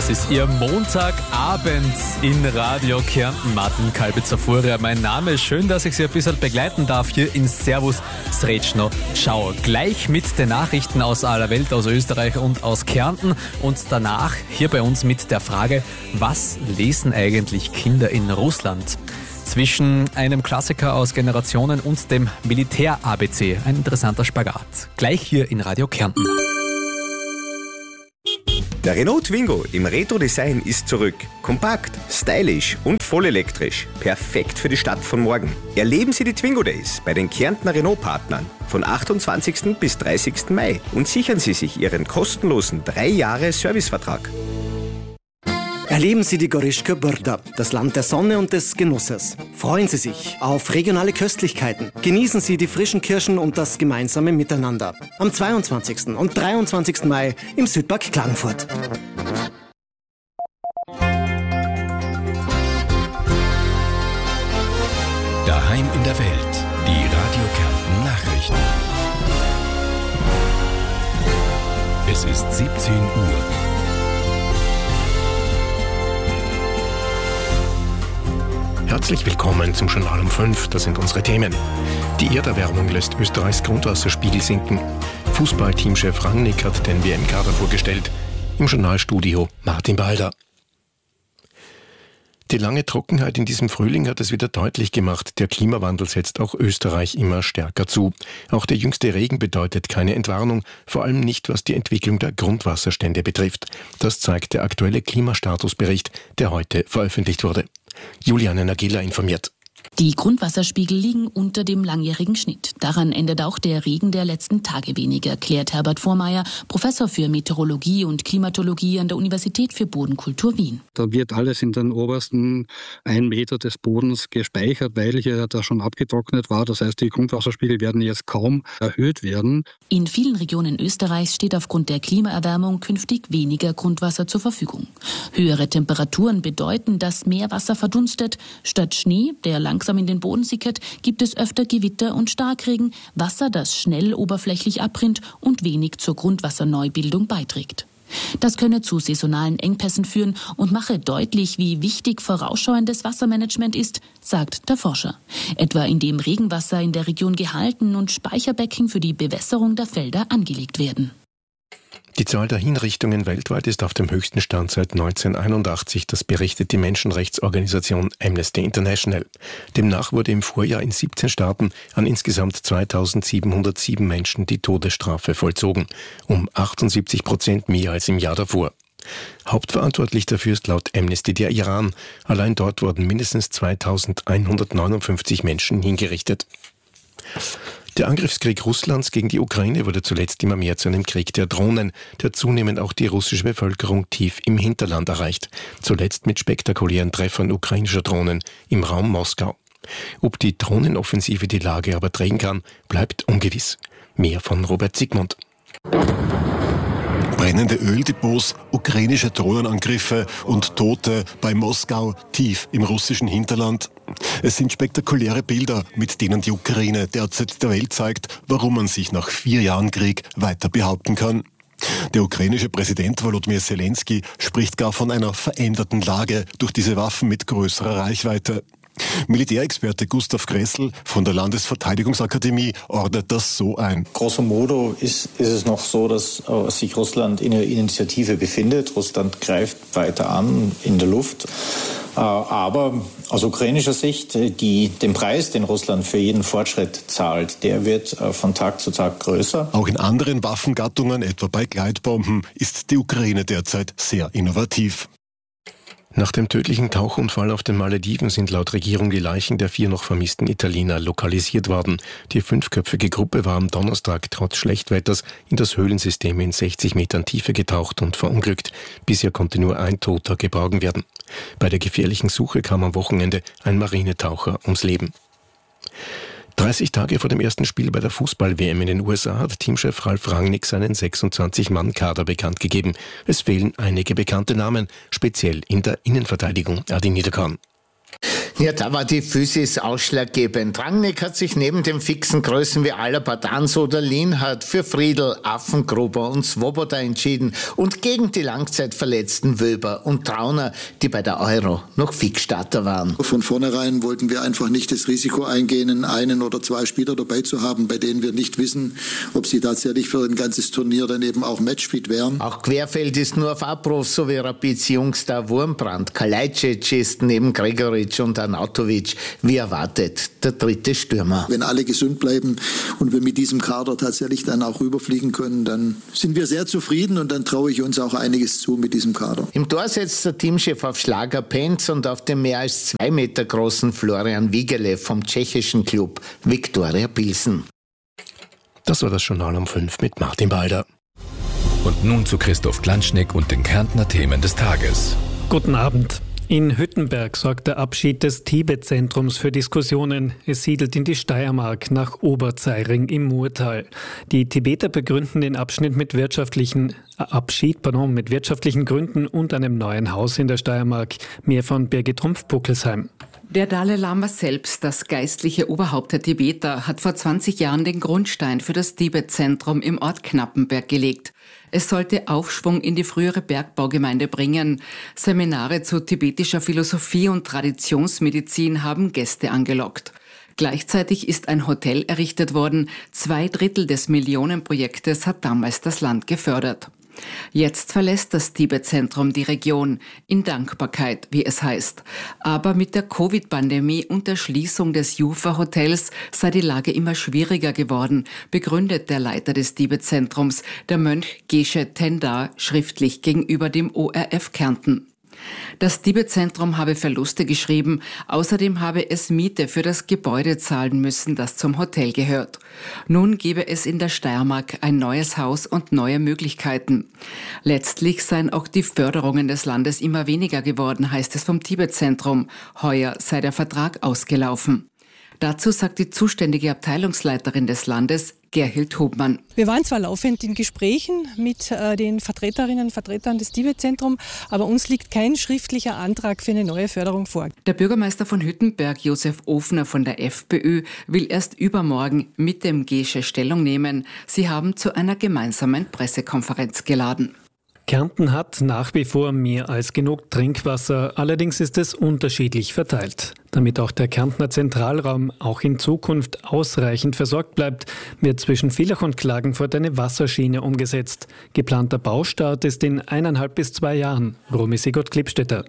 Das ist Ihr Montagabend in Radio Kärnten. Martin Kalbitzer-Fuhrer, mein Name. Schön, dass ich Sie ein bisschen begleiten darf hier in Servus Srečno Ciao. Gleich mit den Nachrichten aus aller Welt, aus Österreich und aus Kärnten. Und danach hier bei uns mit der Frage, was lesen eigentlich Kinder in Russland? Zwischen einem Klassiker aus Generationen und dem Militär-ABC. Ein interessanter Spagat. Gleich hier in Radio Kärnten. Der Renault Twingo im Retro-Design ist zurück. Kompakt, stylisch und vollelektrisch. Perfekt für die Stadt von morgen. Erleben Sie die Twingo Days bei den Kärntner Renault-Partnern von 28. bis 30. Mai und sichern Sie sich Ihren kostenlosen 3 Jahre Servicevertrag. Erleben Sie die Goryshka Brda, das Land der Sonne und des Genusses. Freuen Sie sich auf regionale Köstlichkeiten. Genießen Sie die frischen Kirschen und das gemeinsame Miteinander. Am 22. und 23. Mai im Südpark Klagenfurt. Daheim in der Welt, die Radio Kärnten Nachrichten. Es ist 17 Uhr. Herzlich willkommen zum Journal um 5, das sind unsere Themen. Die Erderwärmung lässt Österreichs Grundwasserspiegel sinken. Fußballteamchef Rangnick hat den WM-Kader vorgestellt. Im Journalstudio Martin Balder. Die lange Trockenheit in diesem Frühling hat es wieder deutlich gemacht. Der Klimawandel setzt auch Österreich immer stärker zu. Auch der jüngste Regen bedeutet keine Entwarnung, vor allem nicht, was die Entwicklung der Grundwasserstände betrifft. Das zeigt der aktuelle Klimastatusbericht, der heute veröffentlicht wurde. Juliane Nagila informiert. Die Grundwasserspiegel liegen unter dem langjährigen Schnitt. Daran ändert auch der Regen der letzten Tage wenig, erklärt Herbert Vormeier, Professor für Meteorologie und Klimatologie an der Universität für Bodenkultur Wien. Da wird alles in den obersten 1 Meter des Bodens gespeichert, weil hier da schon abgetrocknet war. Das heißt, die Grundwasserspiegel werden jetzt kaum erhöht werden. In vielen Regionen Österreichs steht aufgrund der Klimaerwärmung künftig weniger Grundwasser zur Verfügung. Höhere Temperaturen bedeuten, dass mehr Wasser verdunstet. Statt Schnee, der langsam in den Boden sickert, gibt es öfter Gewitter und Starkregen, Wasser, das schnell oberflächlich abrinnt und wenig zur Grundwasserneubildung beiträgt. Das könne zu saisonalen Engpässen führen und mache deutlich, wie wichtig vorausschauendes Wassermanagement ist, sagt der Forscher. Etwa indem Regenwasser in der Region gehalten und Speicherbecken für die Bewässerung der Felder angelegt werden. Die Zahl der Hinrichtungen weltweit ist auf dem höchsten Stand seit 1981, das berichtet die Menschenrechtsorganisation Amnesty International. Demnach wurde im Vorjahr in 17 Staaten an insgesamt 2707 Menschen die Todesstrafe vollzogen, um 78% mehr als im Jahr davor. Hauptverantwortlich dafür ist laut Amnesty der Iran. Allein dort wurden mindestens 2159 Menschen hingerichtet. Der Angriffskrieg Russlands gegen die Ukraine wurde zuletzt immer mehr zu einem Krieg der Drohnen, der zunehmend auch die russische Bevölkerung tief im Hinterland erreicht. Zuletzt mit spektakulären Treffern ukrainischer Drohnen im Raum Moskau. Ob die Drohnenoffensive die Lage aber drehen kann, bleibt ungewiss. Mehr von Robert Sigmund. Brennende Öldepots, ukrainische Drohnenangriffe und Tote bei Moskau tief im russischen Hinterland. Es sind spektakuläre Bilder, mit denen die Ukraine derzeit der Welt zeigt, warum man sich nach 4 Jahren Krieg weiter behaupten kann. Der ukrainische Präsident Volodymyr Zelensky spricht gar von einer veränderten Lage durch diese Waffen mit größerer Reichweite. Militärexperte Gustav Gressel von der Landesverteidigungsakademie ordnet das so ein. Grosso modo ist es noch so, dass sich Russland in einer Initiative befindet. Russland greift weiter an in der Luft. Aber aus ukrainischer Sicht, den Preis, den Russland für jeden Fortschritt zahlt, der wird von Tag zu Tag größer. Auch in anderen Waffengattungen, etwa bei Gleitbomben, ist die Ukraine derzeit sehr innovativ. Nach dem tödlichen Tauchunfall auf den Malediven sind laut Regierung die Leichen der 4 noch vermissten Italiener lokalisiert worden. Die 5-köpfige Gruppe war am Donnerstag trotz Schlechtwetters in das Höhlensystem in 60 Metern Tiefe getaucht und verunglückt. Bisher konnte nur ein Toter geborgen werden. Bei der gefährlichen Suche kam am Wochenende ein Marinetaucher ums Leben. 30 Tage vor dem ersten Spiel bei der Fußball-WM in den USA hat Teamchef Ralf Rangnick seinen 26-Mann-Kader bekannt gegeben. Es fehlen einige bekannte Namen, speziell in der Innenverteidigung. Adi Niederkorn. Ja, da war die Physis ausschlaggebend. Rangnick hat sich neben den fixen Größen wie Alaba, Danso oder Lienhardt für Friedl, Affengruber und Swoboda entschieden und gegen die langzeitverletzten Wöber und Trauner, die bei der Euro noch Fixstarter waren. Von vornherein wollten wir einfach nicht das Risiko eingehen, einen oder zwei Spieler dabei zu haben, bei denen wir nicht wissen, ob sie tatsächlich für ein ganzes Turnier dann eben auch matchfit wären. Auch Querfeld ist nur auf Abruf, so wie Rapids Jungstar Wurmbrand. Kalajdzic ist neben Gregoritsch und Arnautovic, wie erwartet, der dritte Stürmer. Wenn alle gesund bleiben und wir mit diesem Kader tatsächlich dann auch rüberfliegen können, dann sind wir sehr zufrieden und dann traue ich uns auch einiges zu mit diesem Kader. Im Tor setzt der Teamchef auf Schlager Penz und auf den mehr als 2 Meter großen Florian Wigele vom tschechischen Club Viktoria Pilsen. Das war das Journal um 5 mit Martin Balder. Und nun zu Christoph Glanschneck und den Kärntner Themen des Tages. Guten Abend. In Hüttenberg sorgt der Abschied des Tibet-Zentrums für Diskussionen. Es siedelt in die Steiermark nach Oberzeiring im Murtal. Die Tibeter begründen den Abschied mit wirtschaftlichen Gründen und einem neuen Haus in der Steiermark. Mehr von Birgit Trumpf-Puckelsheim. Der Dalai Lama selbst, das geistliche Oberhaupt der Tibeter, hat vor 20 Jahren den Grundstein für das Tibet-Zentrum im Ort Knappenberg gelegt. Es sollte Aufschwung in die frühere Bergbaugemeinde bringen. Seminare zu tibetischer Philosophie und Traditionsmedizin haben Gäste angelockt. Gleichzeitig ist ein Hotel errichtet worden. 2/3 des Millionenprojektes hat damals das Land gefördert. Jetzt verlässt das Tibet-Zentrum die Region, in Dankbarkeit, wie es heißt. Aber mit der Covid-Pandemie und der Schließung des Jufa-Hotels sei die Lage immer schwieriger geworden, begründet der Leiter des Tibet-Zentrums, der Mönch Geshe Tendar, schriftlich gegenüber dem ORF Kärnten. Das Tibet-Zentrum habe Verluste geschrieben, außerdem habe es Miete für das Gebäude zahlen müssen, das zum Hotel gehört. Nun gebe es in der Steiermark ein neues Haus und neue Möglichkeiten. Letztlich seien auch die Förderungen des Landes immer weniger geworden, heißt es vom Tibet-Zentrum. Heuer sei der Vertrag ausgelaufen. Dazu sagt die zuständige Abteilungsleiterin des Landes, Gerhild Hubmann. Wir waren zwar laufend in Gesprächen mit den Vertreterinnen und Vertretern des Tibet-Zentrums, aber uns liegt kein schriftlicher Antrag für eine neue Förderung vor. Der Bürgermeister von Hüttenberg, Josef Ofner von der FPÖ, will erst übermorgen mit dem Gesche Stellung nehmen. Sie haben zu einer gemeinsamen Pressekonferenz geladen. Kärnten hat nach wie vor mehr als genug Trinkwasser, allerdings ist es unterschiedlich verteilt. Damit auch der Kärntner Zentralraum auch in Zukunft ausreichend versorgt bleibt, wird zwischen Villach und Klagenfurt eine Wasserschiene umgesetzt. Geplanter Baustart ist in 1,5 bis 2 Jahren. Romy Sigurd-Klippstätter.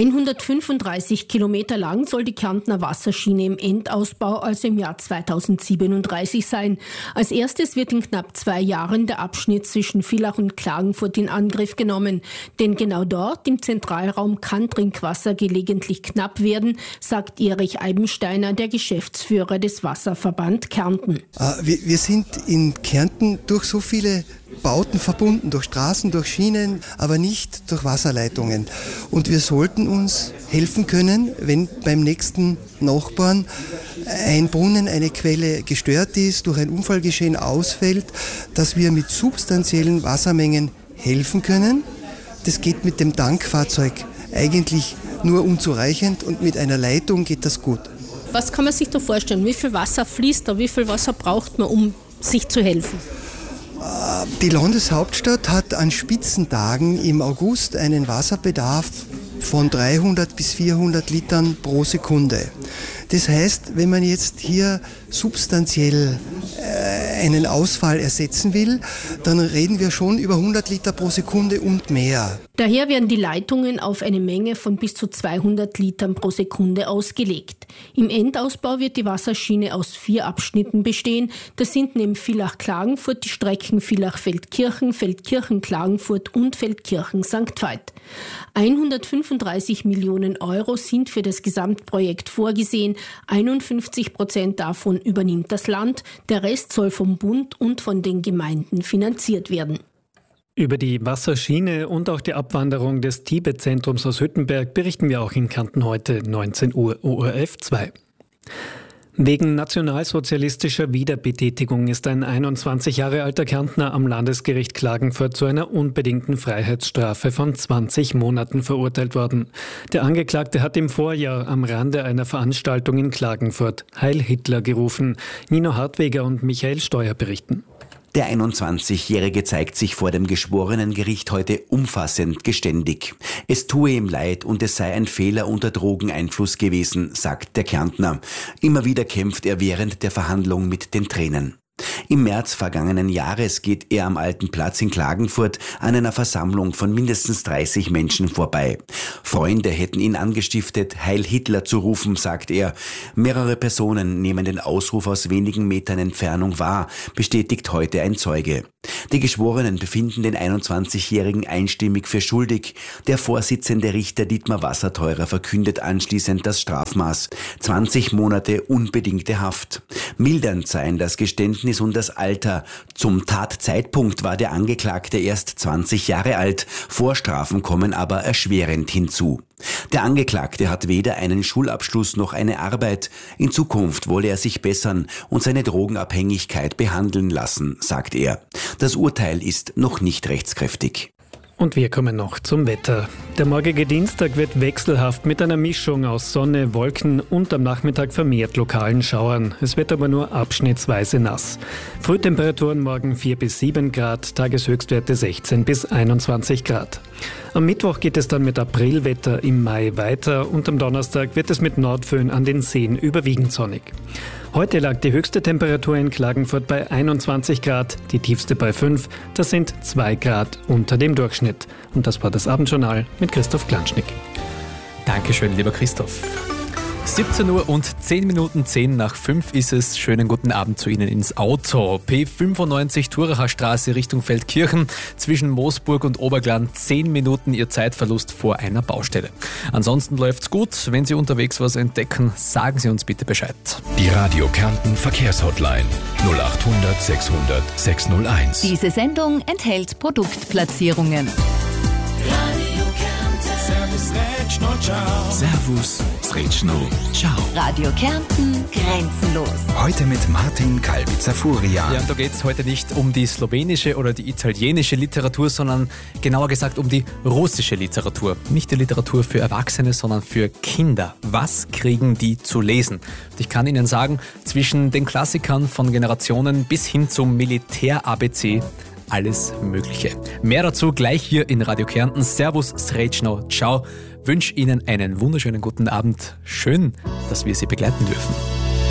135 Kilometer lang soll die Kärntner Wasserschiene im Endausbau, also im Jahr 2037 sein. Als erstes wird in knapp 2 Jahren der Abschnitt zwischen Villach und Klagenfurt in Angriff genommen. Denn genau dort, im Zentralraum, kann Trinkwasser gelegentlich knapp werden, sagt Erich Eibensteiner, der Geschäftsführer des Wasserverband Kärnten. Wir sind in Kärnten durch so viele Bauten verbunden, durch Straßen, durch Schienen, aber nicht durch Wasserleitungen. Und wir sollten uns helfen können, wenn beim nächsten Nachbarn ein Brunnen, eine Quelle gestört ist, durch ein Unfallgeschehen ausfällt, dass wir mit substanziellen Wassermengen helfen können. Das geht mit dem Tankfahrzeug eigentlich nur unzureichend und mit einer Leitung geht das gut. Was kann man sich da vorstellen? Wie viel Wasser fließt da? Wie viel Wasser braucht man, um sich zu helfen? Die Landeshauptstadt hat an Spitzentagen im August einen Wasserbedarf von 300 bis 400 Litern pro Sekunde. Das heißt, wenn man jetzt hier substanziell einen Ausfall ersetzen will, dann reden wir schon über 100 Liter pro Sekunde und mehr. Daher werden die Leitungen auf eine Menge von bis zu 200 Litern pro Sekunde ausgelegt. Im Endausbau wird die Wasserschiene aus 4 Abschnitten bestehen. Das sind neben Villach-Klagenfurt die Strecken Villach-Feldkirchen, Feldkirchen-Klagenfurt und Feldkirchen-St. Veit. 135 Millionen Euro sind für das Gesamtprojekt vorgesehen. 51% davon übernimmt das Land. Der Rest soll vom Bund und von den Gemeinden finanziert werden. Über die Wasserschiene und auch die Abwanderung des Tibet-Zentrums aus Hüttenberg berichten wir auch in Kärnten heute 19 Uhr ORF 2. Wegen nationalsozialistischer Wiederbetätigung ist ein 21 Jahre alter Kärntner am Landesgericht Klagenfurt zu einer unbedingten Freiheitsstrafe von 20 Monaten verurteilt worden. Der Angeklagte hat im Vorjahr am Rande einer Veranstaltung in Klagenfurt Heil Hitler gerufen. Nino Hartweger und Michael Steuer berichten. Der 21-Jährige zeigt sich vor dem Geschworenengericht heute umfassend geständig. Es tue ihm leid und es sei ein Fehler unter Drogeneinfluss gewesen, sagt der Kärntner. Immer wieder kämpft er während der Verhandlung mit den Tränen. Im März vergangenen Jahres geht er am Alten Platz in Klagenfurt an einer Versammlung von mindestens 30 Menschen vorbei. Freunde hätten ihn angestiftet, Heil Hitler zu rufen, sagt er. Mehrere Personen nehmen den Ausruf aus wenigen Metern Entfernung wahr, bestätigt heute ein Zeuge. Die Geschworenen befinden den 21-Jährigen einstimmig für schuldig. Der Vorsitzende Richter Dietmar Wasserteurer verkündet anschließend das Strafmaß: 20 Monate unbedingte Haft. Mildernd seien das Geständnis und das Alter. Zum Tatzeitpunkt war der Angeklagte erst 20 Jahre alt. Vorstrafen kommen aber erschwerend hinzu. Der Angeklagte hat weder einen Schulabschluss noch eine Arbeit. In Zukunft wolle er sich bessern und seine Drogenabhängigkeit behandeln lassen, sagt er. Das Urteil ist noch nicht rechtskräftig. Und wir kommen noch zum Wetter. Der morgige Dienstag wird wechselhaft mit einer Mischung aus Sonne, Wolken und am Nachmittag vermehrt lokalen Schauern. Es wird aber nur abschnittsweise nass. Frühtemperaturen morgen 4 bis 7 Grad, Tageshöchstwerte 16 bis 21 Grad. Am Mittwoch geht es dann mit Aprilwetter im Mai weiter und am Donnerstag wird es mit Nordföhn an den Seen überwiegend sonnig. Heute lag die höchste Temperatur in Klagenfurt bei 21 Grad, die tiefste bei 5. Das sind 2 Grad unter dem Durchschnitt. Und das war das Abendjournal mit Christoph Glanschnick. Dankeschön, lieber Christoph. 17 Uhr und 10 Minuten 10 nach 5 ist es. Schönen guten Abend zu Ihnen ins Auto. P95 Thuracher Straße Richtung Feldkirchen. Zwischen Moosburg und Oberglan 10 Minuten Ihr Zeitverlust vor einer Baustelle. Ansonsten läuft's gut. Wenn Sie unterwegs was entdecken, sagen Sie uns bitte Bescheid. Die Radio Kärnten Verkehrshotline 0800 600 601. Diese Sendung enthält Produktplatzierungen. Servus, Sretschno, ciao. Radio Kärnten, grenzenlos. Heute mit Martin Kalbitzer-Furia. Ja, und da geht es heute nicht um die slowenische oder die italienische Literatur, sondern genauer gesagt um die russische Literatur. Nicht die Literatur für Erwachsene, sondern für Kinder. Was kriegen die zu lesen? Und ich kann Ihnen sagen, zwischen den Klassikern von Generationen bis hin zum Militär-ABC, alles Mögliche. Mehr dazu gleich hier in Radio Kärnten. Servus, Sretschno, ciao. Wünsche Ihnen einen wunderschönen guten Abend. Schön, dass wir Sie begleiten dürfen.